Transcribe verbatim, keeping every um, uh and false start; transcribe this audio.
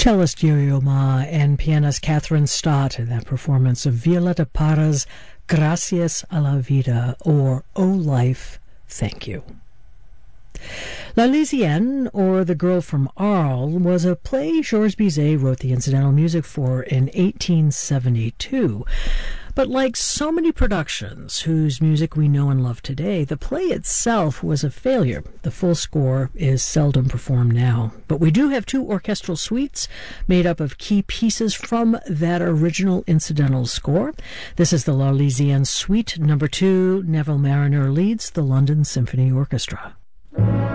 Cellist Yo-Yo Ma and pianist Catherine Stott in that performance of Violeta Parra's Gracias a la Vida, or O Life, Thank You. La Lysienne, or The Girl from Arles, was a play Georges Bizet wrote the incidental music for in eighteen seventy-two. But like so many productions whose music we know and love today, the play itself was a failure. The full score is seldom performed now. But we do have two orchestral suites made up of key pieces from that original incidental score. This is the La Lysienne Suite number two. Neville Marriner leads the London Symphony Orchestra.